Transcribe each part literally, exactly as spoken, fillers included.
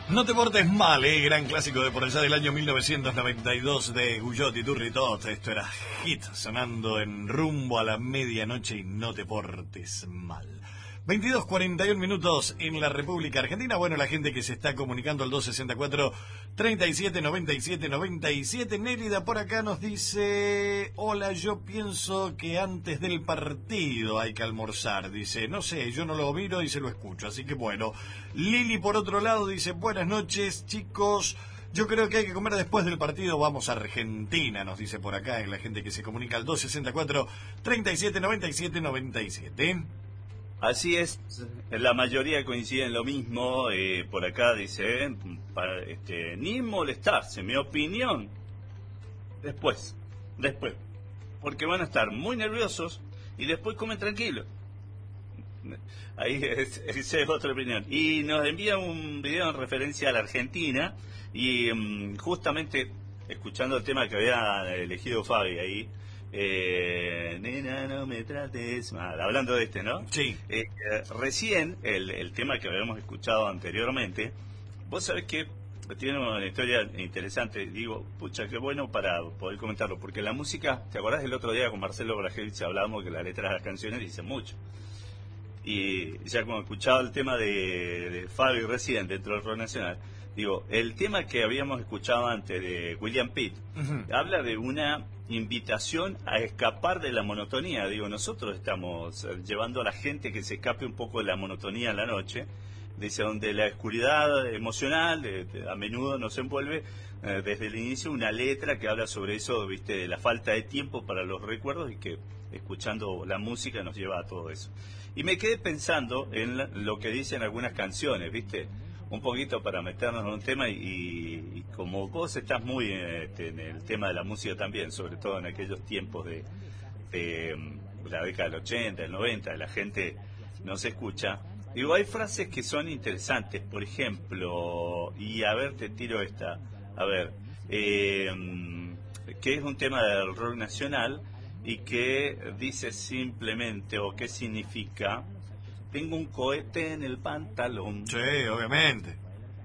No te portes mal, eh, gran clásico de por allá del año mil novecientos noventa y dos de Guyot y Turritot. Esto era hit, sonando en Rumbo a la Medianoche y no te portes mal. veintidós cuarenta y uno minutos en la República Argentina. Bueno, la gente que se está comunicando al dos sesenta y cuatro, treinta y siete, noventa y siete, noventa y siete. Nérida por acá nos dice: hola, yo pienso que antes del partido hay que almorzar. Dice, no sé, yo no lo miro y se lo escucho, así que bueno. Lili por otro lado dice, buenas noches, chicos. Yo creo que hay que comer después del partido. Vamos a Argentina, nos dice por acá, en la gente que se comunica al dos sesenta y cuatro, treinta y siete, noventa y siete, noventa y siete. Así es, la mayoría coincide en lo mismo. Eh, por acá dice, eh, para, este, ni molestarse, mi opinión, después, después, porque van a estar muy nerviosos y después comen tranquilos. Ahí es, esa es otra opinión. Y nos envía un video en referencia a la Argentina y um, justamente escuchando el tema que había elegido Fabi ahí, eh, nena, no me trates mal, hablando de este, ¿no? Sí. Eh, eh, recién, el, el tema que habíamos escuchado anteriormente, vos sabés que tiene una historia interesante. Digo, pucha, qué bueno para poder comentarlo, porque la música, ¿te acordás del otro día con Marcelo Brajevich hablábamos que las letras de las canciones dicen mucho? Y ya como escuchaba el tema de, de Fabi recién dentro del rock nacional, digo, el tema que habíamos escuchado antes de William Pitt, uh-huh, habla de una invitación a escapar de la monotonía. Digo, nosotros estamos llevando a la gente que se escape un poco de la monotonía en la noche, dice, donde la oscuridad emocional de, de, a menudo nos envuelve, eh, desde el inicio una letra que habla sobre eso, viste, de la falta de tiempo para los recuerdos, y que escuchando la música nos lleva a todo eso. Y me quedé pensando en la, lo que dicen algunas canciones, viste, un poquito para meternos en un tema, y, y como vos estás muy este, en el tema de la música también, sobre todo en aquellos tiempos de, de la década del ochenta, del noventa, la gente no se escucha. Digo, hay frases que son interesantes, por ejemplo, y a ver, te tiro esta, a ver, eh, que es un tema del rock nacional y que dice simplemente, o qué significa, tengo un cohete en el pantalón. Sí, obviamente.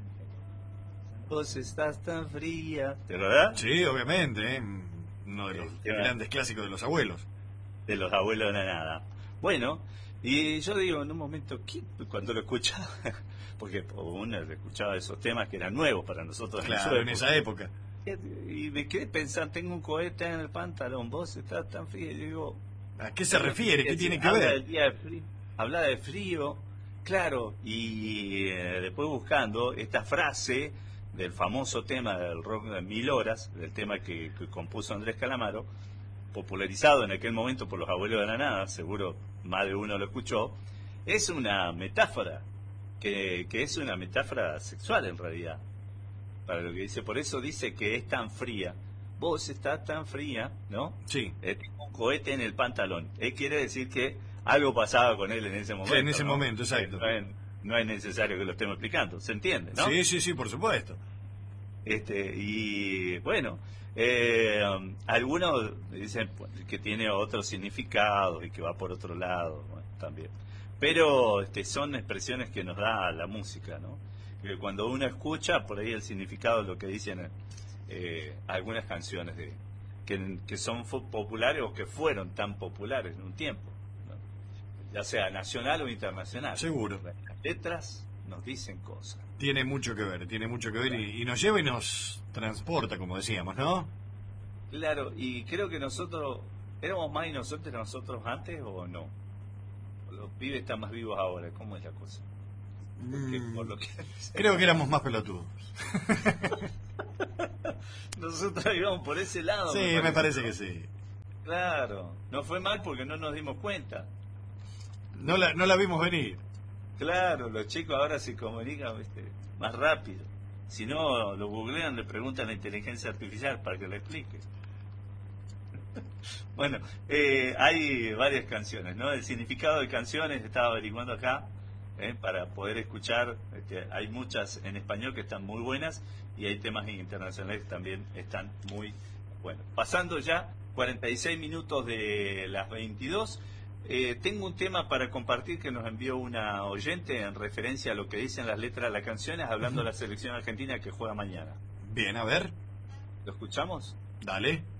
Vos estás tan fría, ¿verdad? Sí, obviamente, ¿eh? Uno de los eh, grandes clásicos de los abuelos. De los abuelos de la nada. Bueno, y yo digo en un momento, ¿qué? Cuando lo escuchaba, porque uno escuchaba esos temas que eran nuevos para nosotros. Claro, en esa época. Y me quedé pensando, tengo un cohete en el pantalón, vos estás tan frío. Y digo, ¿a qué se refiere? ¿Qué tiene que habla ver? Del día de frío, habla de frío, claro, y eh, después buscando esta frase del famoso tema del rock de Mil Horas, del tema que, que compuso Andrés Calamaro, popularizado en aquel momento por los abuelos de la nada, seguro más de uno lo escuchó, es una metáfora, que, que es una metáfora sexual en realidad, para lo que dice. Por eso dice que es tan fría. Vos estás tan fría, ¿no? Sí. Eh, tengo un cohete en el pantalón. Él quiere decir que algo pasaba con él en ese momento. Sí, en ese ¿no? momento, exacto. No es, no es necesario que lo estemos explicando, ¿se entiende, no? Sí, sí, sí, por supuesto. Este, y bueno, eh, algunos dicen que tiene otro significado y que va por otro lado, bueno, también. Pero este, son expresiones que nos da la música, ¿no? Que cuando uno escucha, por ahí el significado de lo que dicen eh, algunas canciones de que, que son populares o que fueron tan populares en un tiempo, ¿no? Ya sea nacional o internacional. Seguro. Las letras nos dicen cosas. Tiene mucho que ver, tiene mucho que ver y, y nos lleva y nos transporta, como decíamos, ¿no? Claro, y creo que nosotros, ¿éramos más inocentes nosotros antes o no? Los pibes están más vivos ahora, ¿cómo es la cosa? Porque, mm, por lo que... Creo que éramos más pelotudos. Nosotros íbamos por ese lado. Sí, me parece, me parece que sí. Claro, no fue mal porque no nos dimos cuenta. No la, no la vimos venir. Claro, los chicos ahora se comunican, ¿viste?, más rápido. Si no, lo googlean, le preguntan a la inteligencia artificial para que le explique. Bueno, eh, hay varias canciones, ¿no? El significado de canciones estaba averiguando acá, eh, para poder escuchar. Este, hay muchas en español que están muy buenas y hay temas internacionales que también están muy buenos. Pasando ya cuarenta y seis minutos de las veintidós, Eh, tengo un tema para compartir que nos envió una oyente en referencia a lo que dicen las letras de las canciones, hablando de la selección argentina que juega mañana. Bien, a ver. ¿Lo escuchamos? Dale.